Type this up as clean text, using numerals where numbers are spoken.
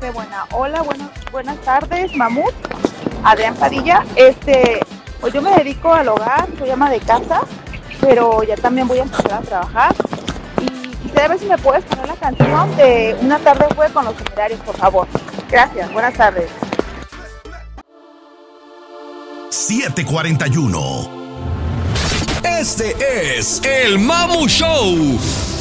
buena. Hola, buenas tardes, Mamut. Adrián Padilla. Pues yo me dedico al hogar, soy ama de casa, pero ya también voy a empezar a trabajar. Y quisiera ver si me puedes poner la canción de Una tarde fue con los temerarios, por favor. Gracias, buenas tardes. 7:41. Este es el Mamu Show.